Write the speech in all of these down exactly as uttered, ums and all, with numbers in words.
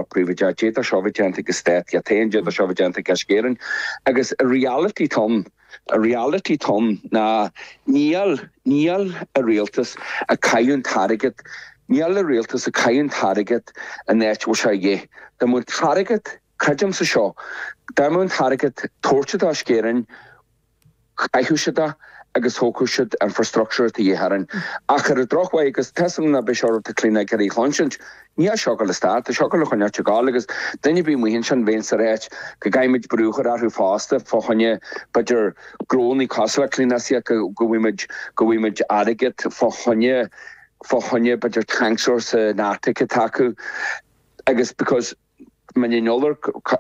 príomide déta seovidéanta go stéit a taon déta seovidéanta go scéireann agus a reality tom a reality tom na níl níl a rialtas a caiún target níl a rialtas a caiún target a net was sé dhé da mún target craidim sa seo da mún target torchad a scéireann caiúisiada agus hócúisiid infrastructure tí dhéharann. Ach ar a drochha agus tesam na beisiúir a clína garí chláinseint, ní a seogal le stát, a seogal le chuine teáil agus duine bí muhinn sin bhéin sa réit go gaiimiid brúchar arthú fásta fá chuine beidir grónaí cosla clínasia go bhfuimiid go bhfuimiid airigid fá chuine fá chuine beidir tanksúir sa nática taú agus because man inollar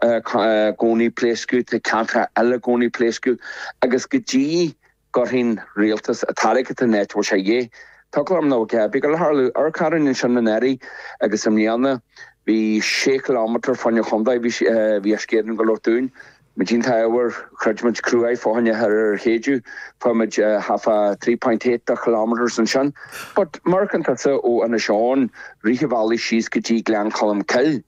gcónaí pléisciú tá cantra eile gcónaí pléisciú agus go dtí gur hín rialtas a target a net war sé dhé. Táglar am ná gabi go harlú ar caran in sin na neri agus am níanna hí sé kilometer fanne chumda hí a scéireann go lortún. Ma dín táhar chuidmid cruúid fáhanne ar héidú fáid hafa three point eight kilometers an sin. But marcan tasa ó anna seán ríhehálí síos go dtí glean colm cill.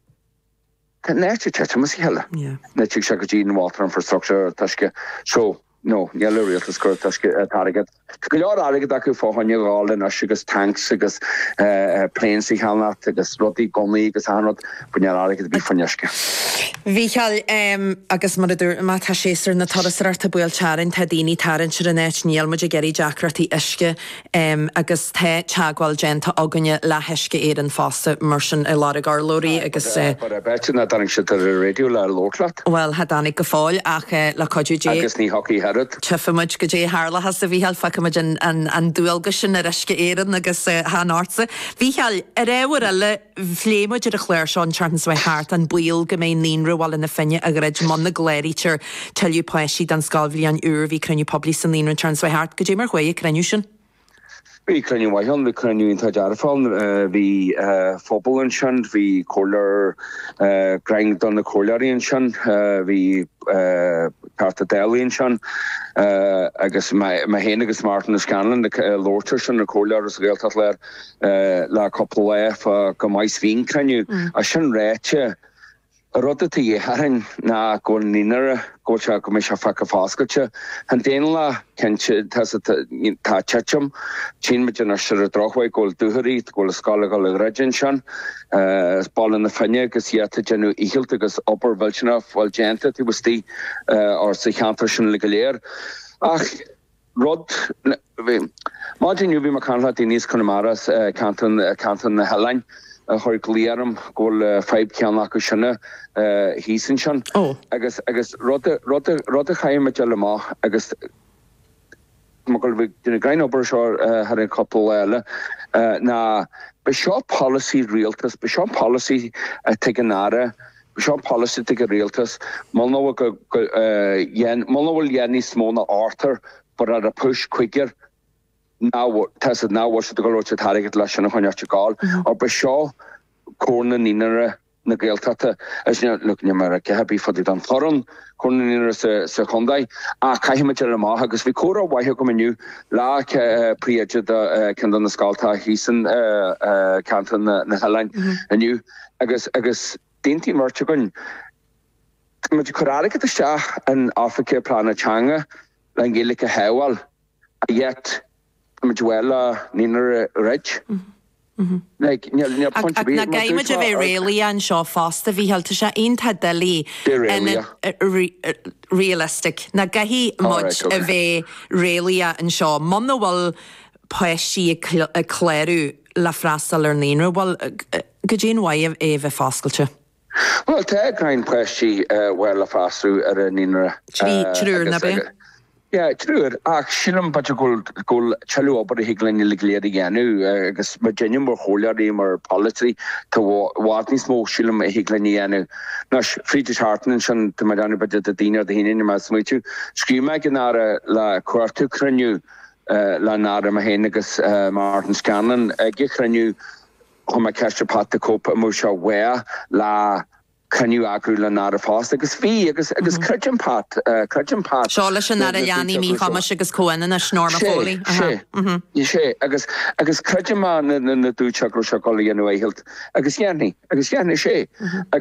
Tá nete te mas heile. Net se go dtí water infrastructure tuisce. So no, níl rialtas gur tuisce target. Go leor airigid acu fáhanne gáilin agus tanks agus planes í chealnat agus rodí gonaí agus anrod buneal airigid bí fanneisce. Bhícheall agus mar idir má tá séar na tarasarta buil tearann tá daoine tarann siar a net níl muidir geirí deacratí isce agus té teagháil genta aganne le heisce éan fásta mar sin i lára garlóí agus bete na daring si ar radio le lóclaat. Well, ha danig go fáil ach le codú dé. Agus ní hockey herod. Tufamuid go dé hála has a bhíheall facamuid an an dúalga sin ar isce éan agus há nása. Bhícheall ar éhar eile phléimuid ar a chléir seán Chartans Way Heart an buil go mé níonra bháil na finne a réid man na gléirítear teú poisí dan scalbhí an uair bhí cruniú poblí san níonra Chartans Way Heart go dé mar chuige cruniú sin. Bhí cruniú waithán bhí cruniú in Tajarafáil bhí fóbal an sin bhí cólar graing don na cólaríon sin bhí Carta Delian sin agus ma héna agus Martin na Scanlan Lortar sin na cólar as gailtat le le couple F go mais vín cruniú a sin réite Rodda tí dhéharann na go nínar go se go mé se faca fáscailte an déanla kense tá teacham tín mit ar se a drochhaid ggóil dúthaí ggóil a scala go le rajin sin ball na finne agus hiata genú íhilt agus opar bhilsena bhil genta tí bustí or sa cheantar sin le go léir ach rod má diniu bhí mar canla tí níos Conamaras cantan cantan na Helain a chuir léarm ggóil feib ceanna acu sinna hísan sin agus agus rud rud a chaim me le má agus mogol bhí duna gain obair seo har an couple eile na be seo policy rialtas be seo policy teganara be seo policy te rialtas mal nó go yen mal nó bhfuil yenní smóna Arthur but ar a push quicker now test now was the go to target la shana honya chgal or be seo corna ninara na gaeltata as you look in America happy for the dan forum corna ninara se secondai a kaimachera ma agus vi cora why go menu la priage da kan dan skalta hisen canton na Helain and you agus agus dinti marchagun ma corarica the sha an Africa plana changa angelica hewal yet Majuela Nina Rich. Like near near point to be. Na gaime de really an seo fásta bhí helta se inta delí and realistic. Na gahi much a bheith rélia an seo man bhfuil poisí a cléirú le frastal ar níonra bhfuil go dtíon waibh é bheith fáscailte. Well, tá grain poisí bhfuil le frasú ar a níonra. Trúr na be. Yeah, true. Ach, sinam bacha gol gol chalu obar higlan ni ligleri ganu agus magenim mor holari mar policy to watni smo shilam higlan ni ganu. Nash Friedrich Hartmann shan to madani bacha the dinner the hinin mas smichu. Skrima ganara la quartu crenu la nara mahenagus Martin Scanlon gicrenu homa castra pat the cope musha where la can you agree on that fast agus fee agus agus crutchin pat crutchin pat Charlotte and that yani mi chama agus coin and a snorma folly mhm you say agus agus crutchin man na na du chakro chakoli anyway hilt agus yani agus yani she